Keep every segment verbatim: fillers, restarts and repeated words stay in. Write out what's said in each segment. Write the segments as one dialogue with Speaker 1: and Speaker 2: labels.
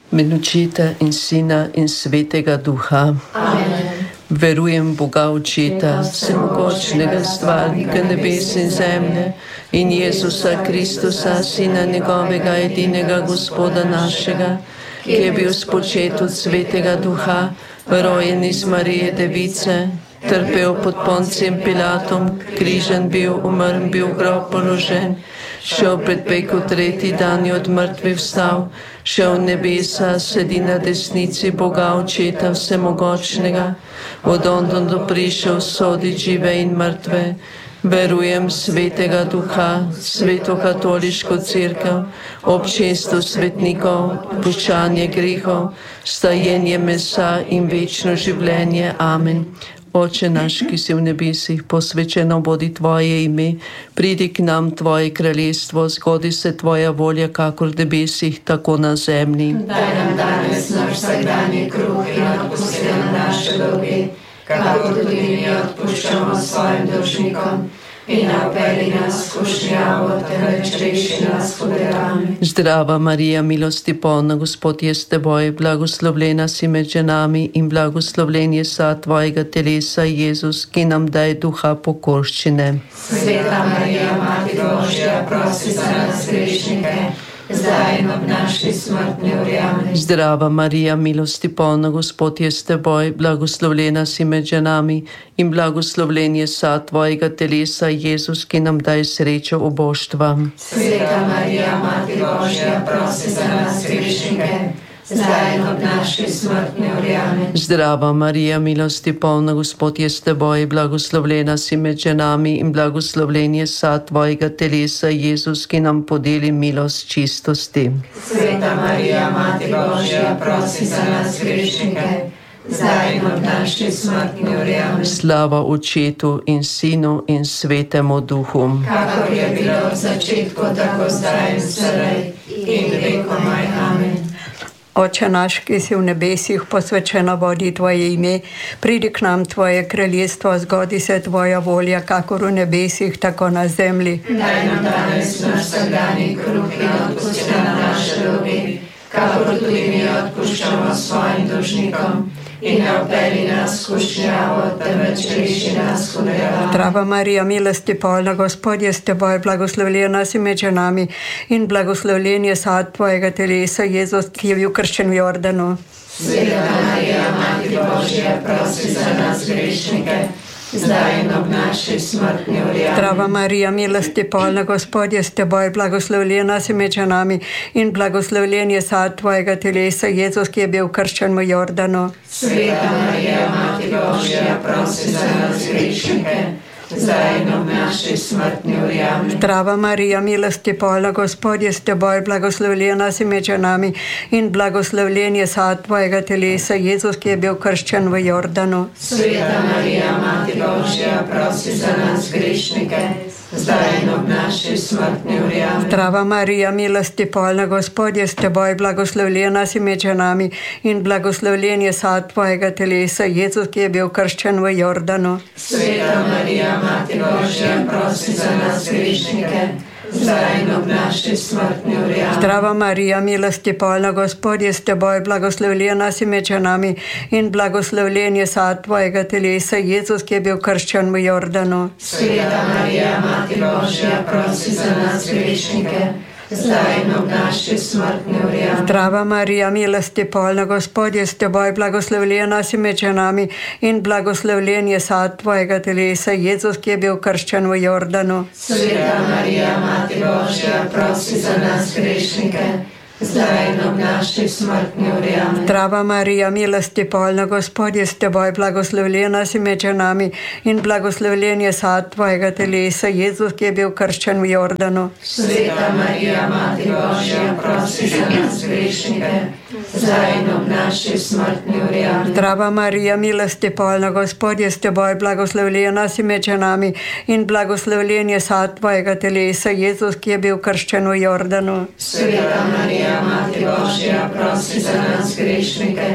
Speaker 1: Med Očeta in Sina in Svetega Duha.
Speaker 2: Amen.
Speaker 1: Verujem Boga Očeta, vsemogočnega stvarnika nebes in zemlje, in Jezusa Kristusa, Sina njegovega edinega Gospoda našega, ki je bil spočet od Svetega Duha, rojen iz Marije Device, trpel pod Poncijem Pilatom, križan bil, umrl bil, v grob položen, šel pred pekel tretji dan in od mrtvih vstal, šel v nebesa, sedi na desnici Boga Očeta vsemogočnega, od ondondo prišel sodit žive in mrtve. Verujem Svetega Duha, Sveto katoliško cerkev, občinstvo svetnikov, puščanje grehov, stajenje mesa in večno življenje. Amen. Oče naš, ki si v nebesih, posvečeno bodi Tvoje ime, pridi k nam Tvoje kraljestvo, zgodi se Tvoja volja, kakor v nebesih, tako na zemlji.
Speaker 2: Daj nam danes naš vsakdanji kruh in odpusti nam naše dolge, kakor tudi mi odpuščamo svojim dolžnikom. In ne vpelji nas v skušnjavo, temveč reši nas hudega.
Speaker 1: Zdrava Marija, milosti polna, Gospod je s teboj, blagoslovljena si med ženami in blagoslovljen je sad Tvojega telesa, Jezus, ki nam daje duha pokorščine.
Speaker 2: Sveta Marija, Mati Božja, prosi za nas grešnike, zdaj in ob naši smrtni uri. Amen.
Speaker 1: Zdrava Marija, milosti polna, Gospod je s teboj, blagoslovljena si med ženami in blagoslovljen je sad Tvojega telesa, Jezus, ki nam daje srečo oboštva.
Speaker 2: Sveta Marija, Mati Božja, prosi za nas grešnike, zdaj in ob naši smrtni uri. Amen.
Speaker 1: Zdrava Marija, milosti polna, Gospod je s teboj, blagoslovljena si med ženami in blagoslovljen je sad Tvojega telesa, Jezus, ki nam podeli milost čistosti.
Speaker 2: Sveta Marija, Mati Božja, prosi za nas grešnike, zdaj in ob naši smrtni uri. Amen.
Speaker 1: Slava Očetu in Sinu in Svetemu Duhu.
Speaker 2: Kakor je bilo v začetku, tako zdaj in vselej in vekomaj. Amen.
Speaker 3: Oče naš, ki si v nebesih, posvečeno bodi Tvoje ime, pridi k nam Tvoje kraljestvo, zgodi se Tvoja volja, kakor v nebesih, tako na zemlji.
Speaker 2: Daj nam danes naš vsakdanji kruh in odpusti nam naše dolge, kakor tudi mi odpuščamo svojim dolžnikom. In ne vpelji nas v skušnjavo, temveč reši nas hudega.
Speaker 3: Zdrava Marija, milosti polna, Gospod je s teboj, blagoslovljena si med ženami in blagoslovljen je sad Tvojega telesa, Jezus, ki je bil krščen v Jordanu.
Speaker 2: Sveta Marija, Mati Božja, prosi za nas grešnike, zdaj in ob naši smrtni uri.
Speaker 3: Zdrava Marija, milosti polna, Gospod je s teboj, blagoslovljena si med ženami in blagoslovljen je sad Tvojega telesa, Jezus, ki je bil krščen v Jordanu.
Speaker 2: Sveta Marija, Mati Božja, prosi za nas grešnike, zdaj in ob naši smrtni uri.
Speaker 3: Zdrava Marija, milosti polna, Gospod je s teboj, blagoslovljena si med ženami in blagoslovljen je sad Tvojega telesa, Jezus, ki je bil krščen v Jordanu.
Speaker 2: Sveta Marija, Mati Božja, prosi za nas grešnike, zdaj in ob naši smrtni uri.
Speaker 3: Zdrava Marija, milosti polna, Gospod je s teboj, blagoslovljena si med ženami in blagoslovljen je sad Tvojega telesa, Jezus, ki je bil krščen v Jordanu.
Speaker 2: Sveta Marija, Mati Božja, prosi za nas grešnike, zdaj in ob naši smrtni uri.
Speaker 3: Zdrava Marija, milosti polna, Gospod je s teboj, blagoslovljena si med ženami in blagoslovljen je sad Tvojega telesa, Jezus, ki je bil krščen v Jordanu.
Speaker 2: Sveta Marija, Mati Božja, prosi za nas grešnike, zdaj in ob naši smrtni uri.
Speaker 3: Zdrava Marija, milosti polna, Gospod je s teboj, blagoslovljena si med ženami in blagoslovljen je sad Tvojega telesa, Jezus, ki je bil krščen v Jordanu.
Speaker 2: Sveta Marija, Mati Božja, prosi za nas grešnike, zdaj in ob naši smrtni uri.
Speaker 3: Zdrava Marija, milosti polna, Gospod je s teboj, blagoslovljena si med ženami in blagoslovljen je sad Tvojega telesa, Jezus, ki je bil krščen v Jordanu.
Speaker 2: Sveta Marija, Mati Božja, prosi za nas grešnike, zdaj in ob naši smrtni uri.
Speaker 3: Zdrava Marija, milosti polna, Gospod je s teboj, blagoslovljena si med ženami in blagoslovljen je sad Tvojega telesa, Jezus, ki je bil krščen v Jordanu.
Speaker 2: Sveta Marija, Mati Božja, prosi za nas grešnike,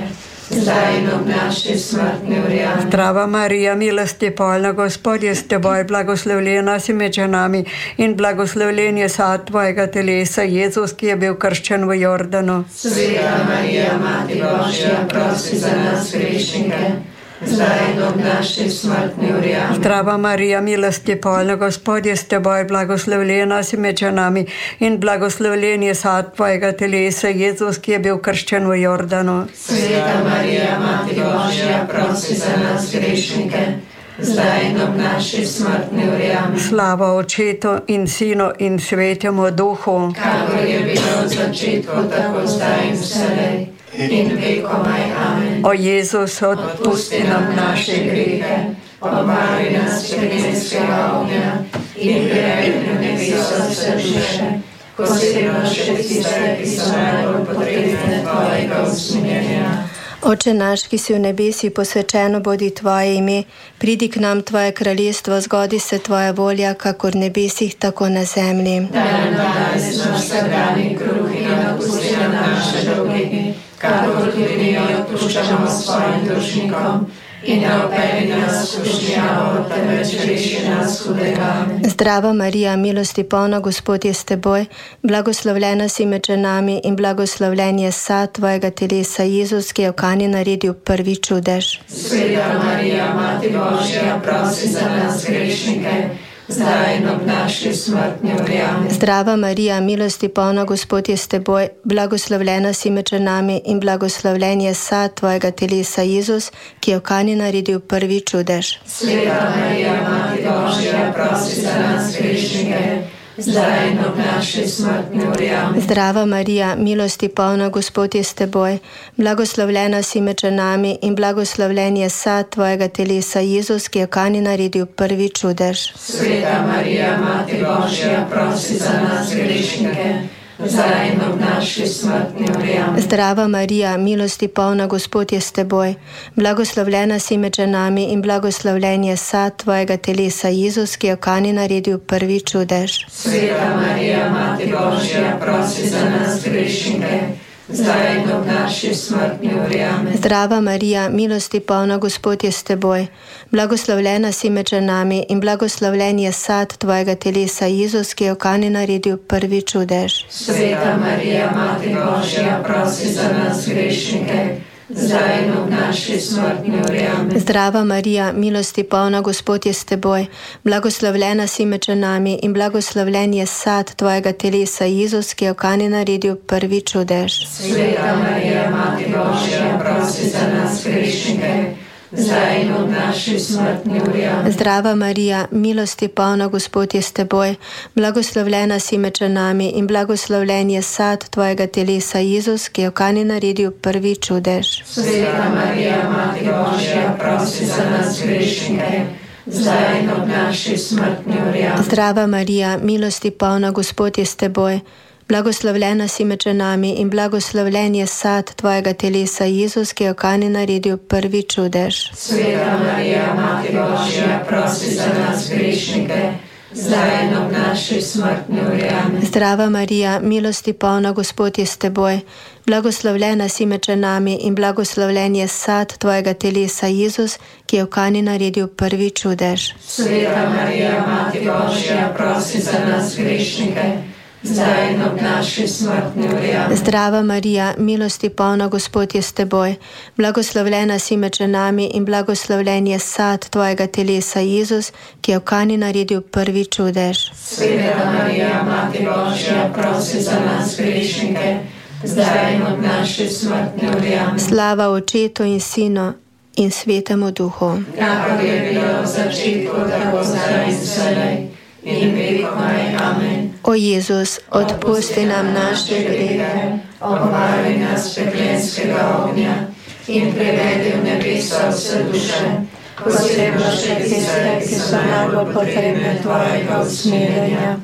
Speaker 2: zdaj in ob naši smrtni uri. Amen.
Speaker 3: Zdrava Marija, milosti polna, Gospod je s teboj, blagoslovljena si med ženami in blagoslovljen je sad tvojega telesa, Jezus, ki je bil krščen v Jordanu.
Speaker 2: Sveta Marija, Mati Božja, prosi za nas grešnike, zdaj in ob naši smrtni uri. Amen.
Speaker 3: Zdrava Marija, milosti polna, Gospod je s teboj, blagoslovljena si med ženami in blagoslovljen je sad tvojega telesa, Jezus, ki je bil krščen v Jordanu.
Speaker 2: Sveta Marija, Mati Božja, prosi za nas grešnike, zdaj in ob naši smrtni uri. Amen.
Speaker 3: Slava Očetu in Sinu in Svetemu Duhu,
Speaker 2: kakor je bilo v začetku, tako zdaj in vselej in vekomaj. Amen.
Speaker 3: O Jezus,
Speaker 2: Odpusti nam naše grehe, obvari nas peklenskega ognja in privedi v nebeso vse duše, posebno še tiste, ki so najbolj potrebne tvojega usmiljenja.
Speaker 4: Oče naš, ki si v nebesi, posvečeno bodi tvoje ime, pridi k nam tvoje kraljestvo, zgodi se tvoja volja, kakor v nebesih, tako na zemlji.
Speaker 2: Daj nam danes naš vsakdanji kruh in odpusti nam naše dolge, kakor tudi mi odpuščamo svojim dolžnikom. In ne vpelji nas v skušnjavo, temveč reši nas hudega.
Speaker 4: Zdrava Marija, milosti polna, Gospod je s teboj, blagoslovljena si med ženami in blagoslovljen je sad tvojega telesa, Jezus, ki je v Kani naredil prvi čudež.
Speaker 2: Sveta Marija, Mati Božja, prosi za nas grešnike, zdaj in ob naši smrtni uri. Amen.
Speaker 4: Zdrava Marija, milosti polna, Gospod je s teboj, blagoslovljena si med ženami in blagoslovljen je sad tvojega telesa, Jezus, ki je v Kani naredil prvi čudež.
Speaker 2: Sveta Marija, Mati Božja, prosi za nas grešnike, zdaj in ob naši smrtni uri. Amen.
Speaker 4: Zdrava Marija, milosti polna, Gospod je s teboj, blagoslovljena si med ženami in blagoslovljen je sad tvojega telesa, Jezus, ki je v Kani naredil prvi čudež.
Speaker 2: Sveta Marija, Mati Božja, prosi za nas grešnike, zdaj in ob naši smrtni uri. Amen.
Speaker 4: Zdrava Marija, milosti polna, Gospod je s teboj, blagoslovljena si med ženami in blagoslovljen je sad tvojega telesa, Jezus, ki je v Kani naredil prvi čudež.
Speaker 2: Sveta Marija, Mati Božja, prosi za nas grešnike, zdaj in ob naši smrtni uri. Amen.
Speaker 4: Zdrava Marija, milosti polna, Gospod je s teboj, blagoslovljena si med ženami in blagoslovljen je sad tvojega telesa, Jezus, ki je v Kani naredil prvi čudež.
Speaker 2: Sveta Marija, Mati Božja, prosi za nas grešnike, zdaj in ob naši smrtni uri. Amen.
Speaker 4: Zdrava Marija, milosti polna, Gospod je s teboj, blagoslovljena si med ženami in blagoslovljen je sad tvojega telesa, Jezus, ki je v Kani naredil prvi čudež.
Speaker 2: Sveta Marija, Mati Božja, prosi za nas grešnike, zdaj in ob naši smrtni uri. Amen.
Speaker 4: Zdrava Marija, milosti polna, Gospod je s teboj, blagoslovljena si med ženami in blagoslovljen je sad tvojega telesa, Jezus, ki je v Kani naredil prvi čudež.
Speaker 2: Sveta Marija, Mati Božja, prosi za nas grešnike, zdaj in ob naši smrtni uri. Amen.
Speaker 4: Zdrava Marija, milosti polna, Gospod je s teboj, blagoslovljena si med ženami in blagoslovljen je sad tvojega telesa, Jezus, ki je v Kani naredil prvi čudež.
Speaker 2: Sveta Marija, Mati Božja, prosi za nas grešnike, zdaj in ob naši smrtni uri. Amen.
Speaker 4: Zdrava Marija, milosti polna, Gospod je s teboj, blagoslovljena si med ženami in blagoslovljen je sad tvojega telesa, Jezus, ki je v Kani naredil prvi čudež.
Speaker 2: Sveta Marija, Mati Božja, prosi za nas grešnike, zdaj in ob naši smrtni uri. Amen.
Speaker 4: Zdrava Marija, milosti polna, Gospod je s teboj, blagoslovljena si med ženami in blagoslovljen je sad tvojega telesa, Jezus, ki je v Kani naredil prvi čudež.
Speaker 2: Sveta Marija, Mati Božja, prosi za nas grešnike, zdaj in ob naši smrtni uri. Amen.
Speaker 4: Slava Očetu in Sinu in Svetemu Duhu,
Speaker 2: kakor je bilo v začetku, tako zdaj in vselej in vekomaj. Amen.
Speaker 4: O Jezus, odpusti nam naše grehe,
Speaker 2: obvari nas peklenskega ognja in privedi v nebeso vse duše, posebno še tiste, ki so najbolj potrebne tvojega usmiljenja.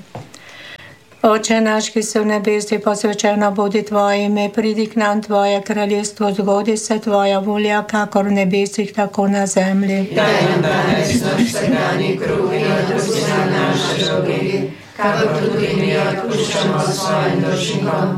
Speaker 5: Oče naš, ki si v nebesi, posvečeno bodi tvoje ime, pridi k nam tvoje kraljestvo, zgodi se tvoja volja, kakor v nebesih, tako na zemlji.
Speaker 2: Daj nam danes naš vsakdanji kruh in odpusti nam naše dolge, kakor tudi mi odpuščamo svojim dolžnikom.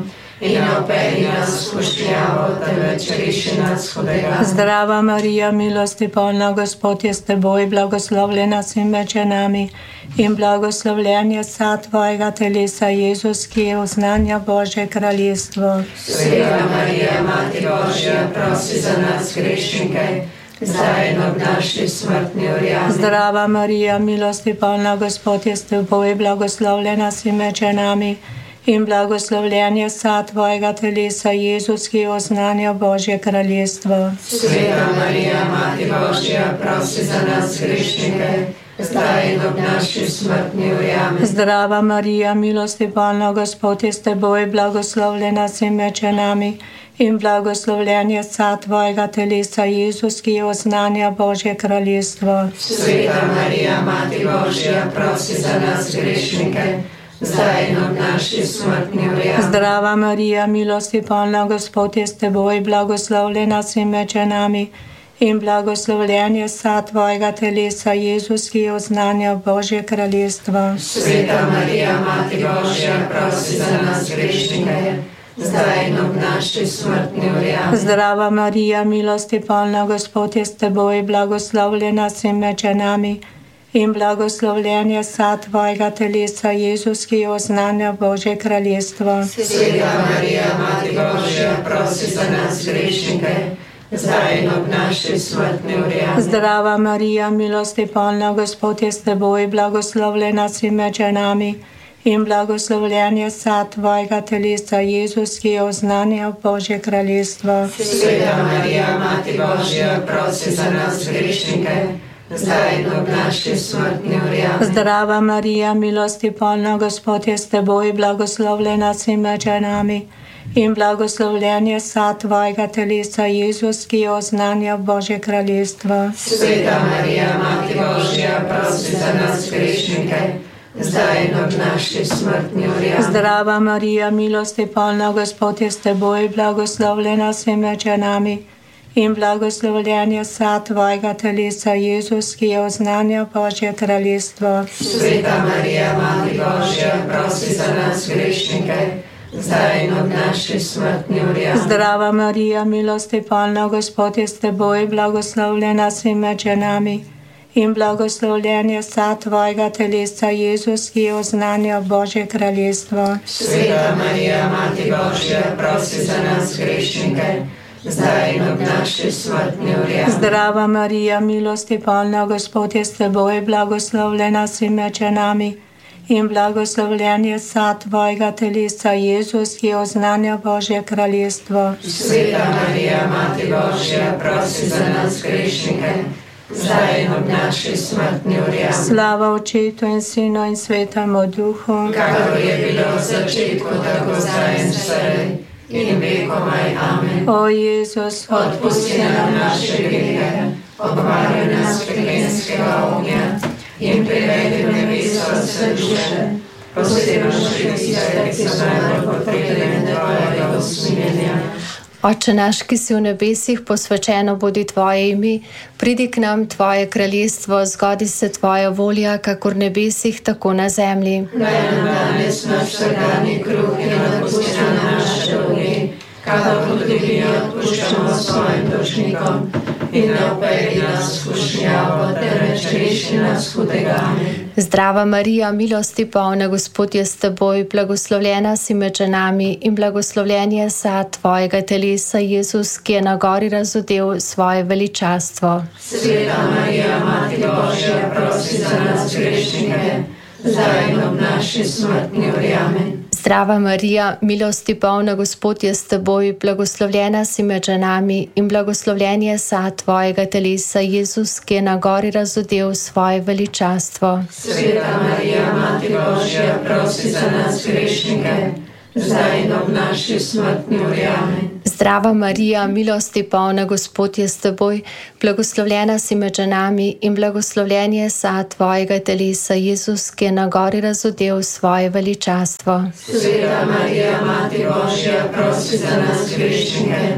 Speaker 2: in ne operi nas v skušnjavo, temveč reši nas hudega.
Speaker 5: Zdrava Marija, milosti polna, Gospod je s teboj, blagoslovljena si med ženami in blagoslovljen je sad tvojega telesa, Jezus, ki je oznanja Božje kraljestvo.
Speaker 2: Sveta Marija, Mati Božja, prosi za nas grešnike, zdaj in ob naši smrtni uri. Amen.
Speaker 5: Zdrava Marija, milosti polna, Gospod je s teboj, blagoslovljena si med ženami in blagoslovljen je sad tvojega telesa, Jezus, ki je oznanja Božje kraljestvo.
Speaker 2: Sveta Marija, Mati Božja, prosi za nas grešnike, zdaj in ob naši smrtni uri. Amen.
Speaker 5: Zdrava Marija, milosti polna, Gospod je s teboj, blagoslovljena si med ženami in blagoslovljen je sad tvojega telesa, Jezus, ki je oznanja Božje kraljestvo.
Speaker 2: Sveta Marija, Mati Božja, prosi za nas grešnike, zdaj in ob naši smrtni uri. Amen.
Speaker 5: Zdrava Marija, milosti polna, Gospod je s teboj, blagoslovljena si med ženami in blagoslovljen je sad tvojega telesa, Jezus, ki je oznanja Božje kraljestvo.
Speaker 2: Sveta Marija, Mati Božja, prosi za nas grešnike, zdaj in ob naši smrtni uri. Amen.
Speaker 5: Zdrava Marija, milosti polna, Gospod je s teboj, blagoslovljena si med ženami in blagoslovljen je sad tvojega telesa, Jezus, ki je oznanja Božje kraljestvo.
Speaker 2: Sveta Marija, Mati Božja, prosi za nas grešnike, zdaj in ob naši smrtni uri. Amen.
Speaker 5: Zdrava Marija, milosti polna, Gospod je s teboj, blagoslovljena si med ženami in blagoslovljen je sad tvojega telesa, Jezus, ki je oznanja Božje kraljestvo.
Speaker 2: Sveta Marija, Mati Božja, prosi za nas grešnike, zdaj in ob naši smrtni uri. Amen.
Speaker 5: Zdrava Marija, milosti polna, Gospod je s teboj, blagoslovljena si med ženami in blagoslovljen je sad tvojega telesa, Jezus, ki je oznanja Božje kraljestvo.
Speaker 2: Sveta Marija, Mati Božja, prosi za nas grešnike, zdaj in ob naši smrtni uri. Amen.
Speaker 5: Zdrava Marija, milosti polna, Gospod je s teboj, blagoslovljena si med ženami in blagoslovljen je sad tvojega telesa, Jezus, ki je oznanja Božje kraljestvo.
Speaker 2: Sveta Marija, Mati Božja, prosi za nas grešnike, zdaj in ob naši smrtni uri. Amen.
Speaker 5: Zdrava Marija, milosti polna, Gospod je s teboj, blagoslovljena si med ženami in blagoslovljen je sad tvojega telesa, Jezus, ki je oznanja Božje kraljestvo.
Speaker 2: Sveta Marija, Mati Božja, prosi za nas grešnike, zdaj in ob naši smrtni uri. Amen.
Speaker 5: Zdrava Marija, milosti polna, Gospod je s teboj, blagoslovljena si med ženami in blagoslovljen je sad tvojega telesa, Jezus, ki je oznanja Božje kraljestvo.
Speaker 2: Sveta Marija, Mati Božja, prosi za nas grešnike, zdaj in ob naši smrtni uri. Amen.
Speaker 5: Slava Očetu in Sinu in Svetemu Duhu,
Speaker 2: kakor je bilo v začetku, tako zdaj in vselej in vekomaj. Amen.
Speaker 5: O Jezus,
Speaker 2: odpusti nam naše grehe, obvaruj nas peklenskega ognja in privedi v nebeso vse duše, posebno še tiste, ki so najbolj potrebne tvojega usmiljenja.
Speaker 4: Oče naš, ki si v nebesih, posvečeno bodi tvoje ime, pridi k nam tvoje kraljestvo, zgodi se tvoja volja, kakor v nebesih, tako na zemlji.
Speaker 2: Daj nam danes naš vsakdanji kruh in odpusti nam naše dolge, kakor tudi mi odpuščamo svojim dolžnikom, in ne operi nas v skušnjavo, temveč reši nas hudega. Amen.
Speaker 4: Zdrava Marija, milosti polna, Gospod je s teboj, blagoslovljena si med ženami in blagoslovljen je sad tvojega telesa, Jezus, ki je na gori razodel svoje veličastvo.
Speaker 2: Sveta Marija, Mati Božja, prosi za nas grešnike, zdaj in ob naši smrtni uri. Amen.
Speaker 4: Zdrava Marija, milosti polna, Gospod je s teboj, blagoslovljena si med ženami in blagoslovljen je sad tvojega telesa, Jezus, ki je na gori razodel svoje veličastvo.
Speaker 2: Sveta Marija, Mati Božja, prosi za nas grešnike, zdaj in ob naši smrtni uri. Amen.
Speaker 4: Zdrava Marija, milosti polna, Gospod je s teboj, blagoslovljena si med ženami in blagoslovljen je sad tvojega telesa, Jezus, ki je na gori razodel svoje veličastvo.
Speaker 2: Sveta Marija, Mati Božja, prosi za nas grešnike,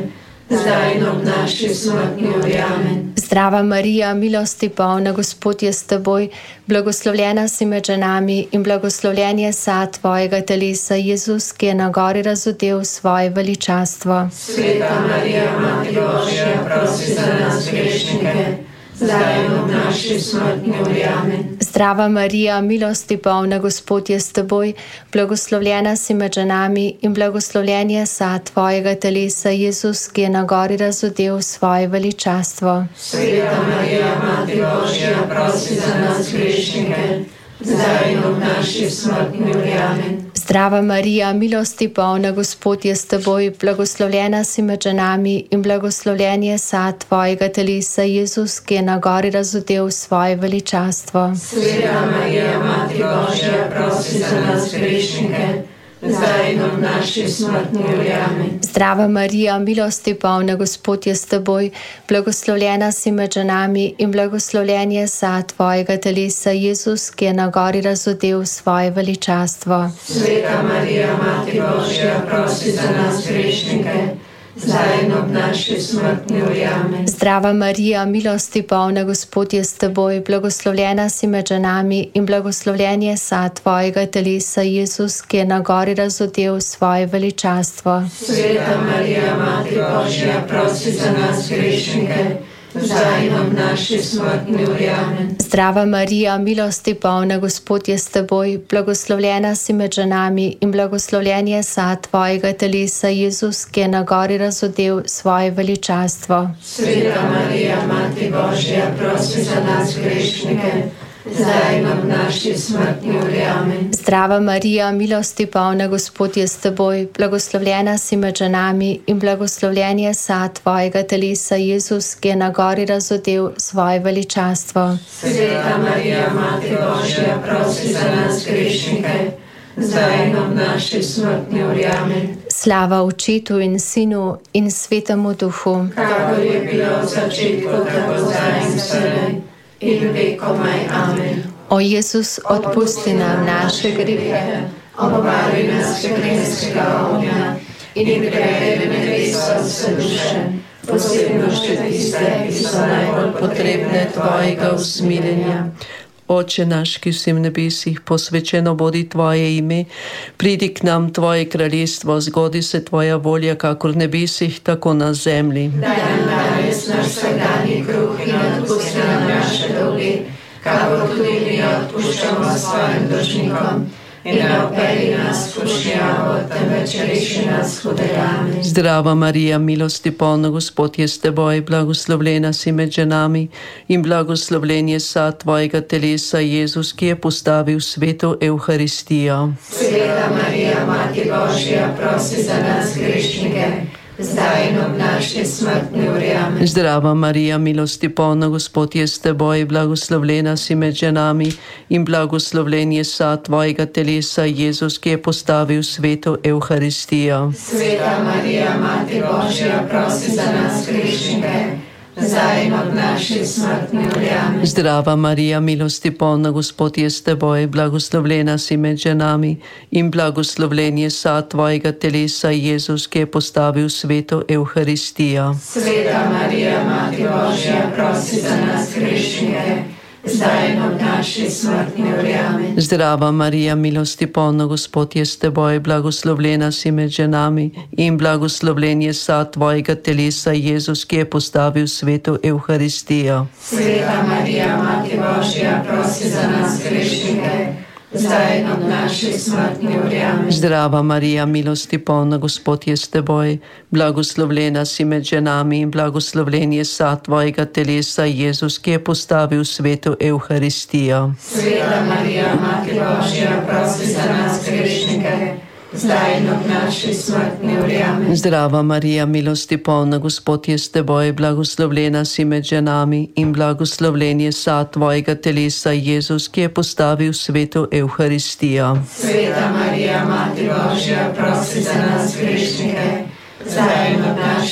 Speaker 2: zdaj in ob naši smrtni uri. Amen.
Speaker 4: Zdrava Marija, milosti polna, Gospod je s teboj, blagoslovljena si med ženami in blagoslovljen je sad tvojega telesa, Jezus, ki je na gori razodel svoje veličastvo.
Speaker 2: Sveta Marija, Mati Božja, prosi za nas grešnike, zdaj in ob naši smrtni uri. Amen.
Speaker 4: Zdrava Marija, milosti polna, Gospod je s teboj, blagoslovljena si med ženami in blagoslovljen je sad tvojega telesa, Jezus, ki je na gori razodel svoje veličastvo.
Speaker 2: Sveta Marija, Mati Božja, prosi za nas grešnike, zdaj in ob naši smrtni uri. Amen.
Speaker 4: Zdrava Marija, milosti polna, Gospod je s teboj, blagoslovljena si med ženami in blagoslovljen je sad tvojega telesa, Jezus, ki je na gori razodel svoje veličastvo.
Speaker 2: Sveta Marija, Mati Božja, prosi za nas grešnike, zdaj in ob naši smrtni uri. Amen.
Speaker 4: Zdrava Marija, milosti polna, Gospod je s teboj, blagoslovljena si med ženami in blagoslovljen je sad tvojega telesa, Jezus, ki je na gori razodel svoje veličastvo.
Speaker 2: Sveta Marija, Mati Božja, prosi za nas grešnike, zdaj in ob naši smrtni uri. Amen.
Speaker 4: Zdrava Marija, milosti polna, Gospod je s teboj, blagoslovljena si med ženami in blagoslovljen je sad tvojega telesa, Jezus, ki je na gori razodel svoje veličastvo.
Speaker 2: Sveta Marija, Mati Božja, prosi za nas grešnike, zdaj in ob naši smrtni uri. Amen.
Speaker 4: Zdrava Marija, milosti polna, Gospod je s teboj, blagoslovljena si med ženami in blagoslovljen je sad tvojega telesa, Jezus, ki je na gori razodel svoje veličastvo.
Speaker 2: Sveta Marija, Mati Božja, prosi za nas grešnike, zdaj in ob naši smrtni uri. Amen.
Speaker 4: Zdrava Marija, milosti polna, Gospod je s teboj, blagoslovljena si med ženami in blagoslovljen je sad tvojega telesa, Jezus, ki je na gori razodel svoje veličastvo.
Speaker 2: Sveta Marija, Mati Božja, prosi za nas grešnike, zdaj in ob naši smrtni uri. Amen.
Speaker 4: Slava Očetu in Sinu in Svetemu Duhu,
Speaker 2: kakor je bilo v začetku, tako zdaj in vselej in vekomaj. Amen.
Speaker 4: O Jezus, odpusti nam naše grehe,
Speaker 2: obvari nas peklenskega ognja in privedi v nebeso vse duše, posebno še tiste, ki so najbolj potrebne tvojega usmiljenja.
Speaker 1: Oče naš, ki si v nebesih, posvečeno bodi tvoje ime, pridi k nam tvoje kraljestvo, zgodi se tvoja volja, kakor v nebesih, tako na zemlji.
Speaker 2: Daj nam danes naš vsakdanji kruh in odpusti nam naše dolge, kakor tudi mi odpuščamo svojim dolžnikom. In ne vpelji nas v skušnjavo, temveč reši nas hudega. Amen.
Speaker 1: Zdrava Marija, milosti polna, Gospod je s teboj, blagoslovljena si med ženami in blagoslovljen je sad tvojega telesa, Jezus, ki je postavil sveto Evharistijo.
Speaker 2: Sveta Marija, Mati Božja, prosi za nas grešnike, zdaj in ob naši smrtni uri. Amen.
Speaker 1: Zdrava Marija, milosti polna, Gospod je s teboj, blagoslovljena si med ženami in blagoslovljen je sad tvojega telesa, Jezus, ki je postavil sveto Evharistijo.
Speaker 2: Sveta Marija, Mati Božja, prosi za nas grešnike, zdaj in ob naši smrtni uri. Amen.
Speaker 1: Zdrava Marija, milosti polna, Gospod je s teboj, blagoslovljena si med ženami in blagoslovljen je sad tvojega telesa, Jezus, ki je postavil sveto Evharistijo.
Speaker 2: Sveta Marija, Mati Božja, prosi za nas grešnike, zdaj in ob naši smrtni uri. Amen.
Speaker 1: Zdrava Marija, milosti polna, Gospod je s teboj, blagoslovljena si med ženami in blagoslovljen je sad tvojega telesa, Jezus, ki je postavil sveto Evharistijo.
Speaker 2: Sveta Marija, Mati Božja, prosi za nas grešnike, zdaj in ob naši smrtni uri. Amen.
Speaker 1: Zdrava Marija, milosti polna, Gospod je s teboj, blagoslovljena si med ženami in blagoslovljen je sad tvojega telesa, Jezus, ki je postavil sveto Evharistijo.
Speaker 2: Sveta Marija, Mati Božja, prosi za nas grešnike, zdaj in ob naši smrtni uri. Amen.
Speaker 1: Zdrava Marija, milosti polna, Gospod je s teboj, blagoslovljena si med ženami in blagoslovljen je sad tvojega telesa, Jezus, ki je postavil sveto Evharistijo.
Speaker 2: Sveta Marija, Mati Božja, prosi za nas grešnike, zdaj in ob naši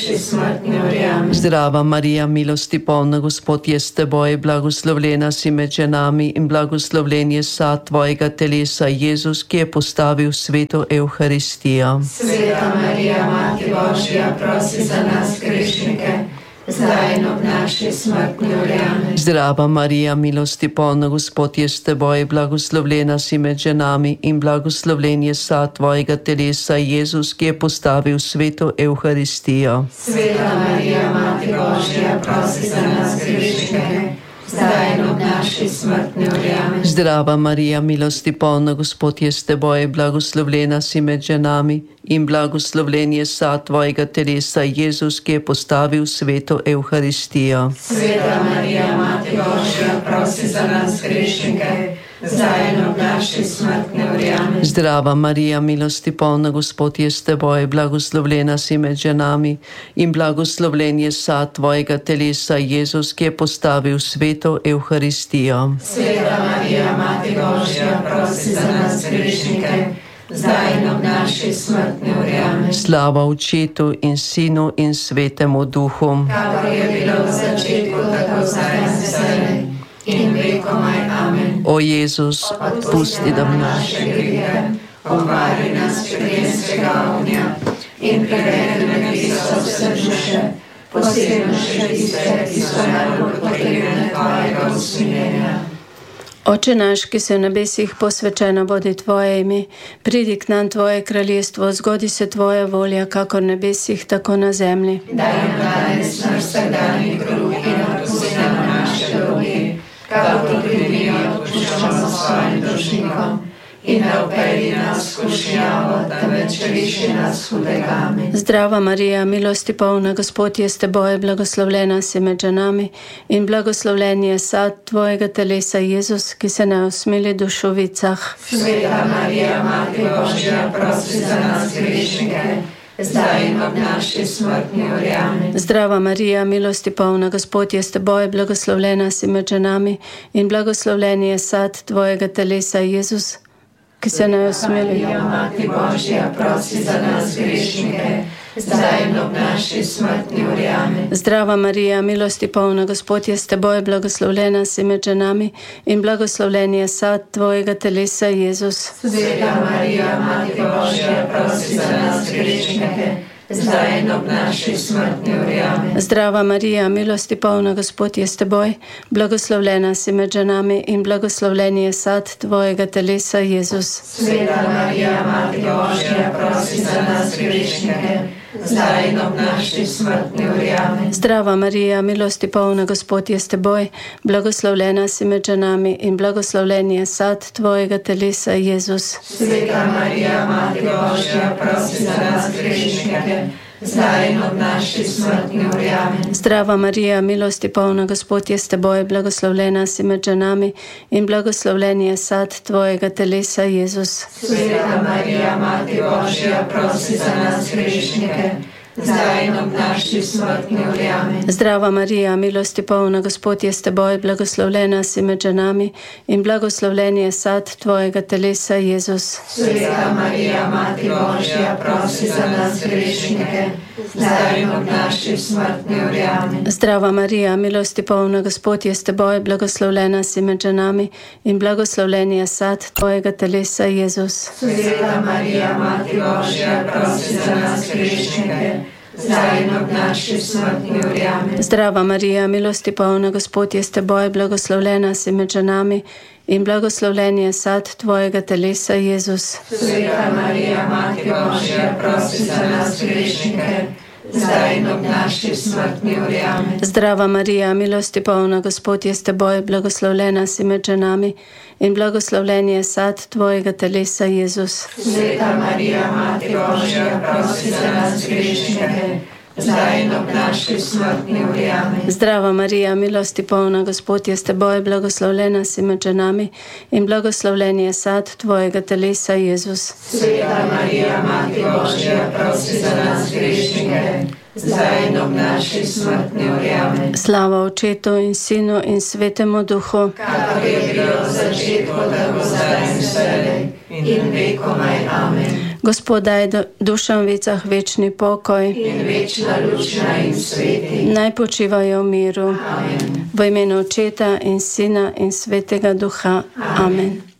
Speaker 2: naši smrtni verjamem.
Speaker 1: Zdrava Marija, milosti polna, Gospod je s teboj, blagoslovljena si med ženami in blagoslovljen je sad tvojega telesa, Jezus, ki je postavil sveto Evharistijo.
Speaker 2: Sveta Marija, Mati Božja, prosi za nas grešnike, zdaj in ob naši smrtni uri. Amen.
Speaker 1: Zdrava Marija, milosti polna, Gospod je s teboj, blagoslovljena si med ženami in blagoslovljen je sad tvojega telesa, Jezus, ki je postavil sveto Evharistijo.
Speaker 2: Sveta Marija, Mati Božja, prosi za nas grešnike, zdaj in ob naši smrtni uri. Amen.
Speaker 1: Zdrava Marija, milosti polna, Gospod je s teboj, blagoslovljena si med ženami in blagoslovljen je sad tvojega telesa, Jezus, ki je postavil sveto Evharistijo.
Speaker 2: Sveta Marija, Mati Božja, prosi za nas grešnike, zdaj in ob naši smrtni uri. Amen.
Speaker 1: Zdrava Marija, milosti polna, Gospod je s teboj, blagoslovljena si med ženami in blagoslovljen je sad tvojega telesa, Jezus, ki je postavil sveto Evharistijo.
Speaker 2: Sveta Marija, Mati Božja, prosi za nas grešnike, zdaj in ob naši smrtni uri. Amen.
Speaker 1: Slava Očetu in Sinu in Svetemu Duhu.
Speaker 2: Kakor je bilo v začetku, tako zdaj in vselej in vekomaj. Amen.
Speaker 1: O Jezus, odpusti nam naše
Speaker 2: naše grehe, obvari nas prijemskega ognja in privedi na nebeso vse duše, posebno še tiste, ki so najbolj potrebne tvojega usmiljenja.
Speaker 6: Oče naš, ki se v nebesih, posvečeno bodi tvoje ime, pridi k nam tvoje kraljestvo, zgodi se tvoja volja, kakor v nebesih, tako na zemlji.
Speaker 2: Daj nam danes naš vsakdanji kruh in odpusti nam naše dolge, kakor tudi mi odpuščamo svojim dolžnikom. In ne vpelji nas v skušnjavo, temveč reši nas hudega. Amen.
Speaker 6: Zdrava Marija, milosti polna, Gospod je s teboj, blagoslovljena si med ženami in blagoslovljen je sad tvojega telesa, Jezus, ki se ne usmili dušu v vicah.
Speaker 2: Sveta Marija, Mati Božja, prosi za nas grešnike, zdaj in ob naši smrtni uri. Amen.
Speaker 6: Zdrava Marija, milosti polna, Gospod je s teboj, blagoslovljena si med ženami in blagoslovljen je sad tvojega telesa, Jezus, ki se ne usmili.
Speaker 2: Marija, Mati Božja, prosi za nas grešnike, zdaj in ob naši smrtni uri. Amen.
Speaker 6: Zdrava Marija, milosti polna, Gospod je s teboj, blagoslovljena si med ženami in blagoslovljen je sad tvojega telesa, Jezus.
Speaker 2: Sveta Marija, Mati Božja, prosi za nas grešnike, zdaj in ob naši smrtni uri. Amen.
Speaker 6: Zdrava Marija, milosti polna, Gospod je s teboj, blagoslovljena si med ženami in blagoslovljen je sad tvojega telesa, Jezus.
Speaker 2: Sveta Marija, Mati Božja, prosi za nas grešnike, zdaj in ob naši smrtni uri. Amen.
Speaker 6: Zdrava Marija, milosti polna, Gospod je s teboj, blagoslovljena si med ženami in blagoslovljen je sad tvojega telesa, Jezus.
Speaker 2: Sveta Marija, Mati Božja, prosi za nas grešnike, zdaj in ob naši smrtni uri. Amen.
Speaker 6: Zdrava Marija, milosti polna, Gospod je s teboj, blagoslovljena si med ženami in blagoslovljen je sad tvojega telesa, Jezus.
Speaker 2: Sveta Marija, Mati Božja, prosi za nas grešnike, zdaj in ob naši smrtni uri. Amen.
Speaker 6: Zdrava Marija, milosti polna, Gospod je s teboj, blagoslovljena si med ženami in blagoslovljen je sad tvojega telesa, Jezus.
Speaker 2: Sveta Marija, Mati Božja, prosi za nas grešnike, zdaj in ob naši smrtni uri. Amen.
Speaker 6: Zdrava Marija, milosti polna, Gospod je s teboj, blagoslovljena si med ženami in blagoslovljen je sad tvojega telesa, Jezus.
Speaker 2: Sveta Marija, Mati Božja, prosi za nas grešnike, zdaj in ob naši smrtni uri. Amen.
Speaker 6: Zdrava Marija, milosti polna, Gospod je s teboj, blagoslovljena si med ženami in blagoslovljen je sad tvojega telesa, Jezus.
Speaker 2: Sveta Marija, Mati Božja, prosi za nas grešnike, zdaj in ob naši smrtni uri. Amen.
Speaker 6: Zdrava Marija, milosti polna, Gospod je s teboj, blagoslovljena si med ženami in blagoslovljen je sad tvojega telesa, Jezus.
Speaker 2: Sveta Marija, Mati Božja, prosi za nas grešnike, zdaj in ob naši smrtni uri. Amen.
Speaker 6: Zdrava Marija, milosti polna, Gospod je s teboj, blagoslovljena si med ženami in blagoslovljen je sad tvojega telesa, Jezus.
Speaker 2: Sveta Marija, Mati Božja, prosi za nas grešnike, zdaj in ob naši smrtni uri. Amen.
Speaker 6: Slava Očetu in Sinu in Svetemu Duhu.
Speaker 2: Kakor je bilo v začetku, tako zdaj in vselej in vekomaj. Amen.
Speaker 6: Gospod daj dušam vicah večni pokoj
Speaker 2: in večna luč na jim sveti.
Speaker 6: Naj počivajo v miru.
Speaker 2: Amen.
Speaker 6: V imenu Očeta in Sina in Svetega Duha. Amen.